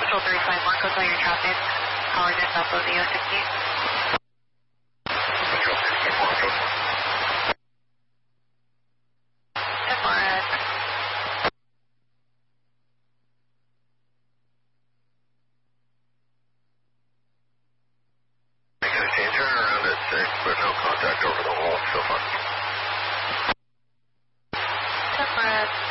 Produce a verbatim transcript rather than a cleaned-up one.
Central three five one, go tell your traffic. Powered in Buffalo D O sixteen. Central three five one, go. F R S. Turn around at six, but no contact over the wall so far. F R S.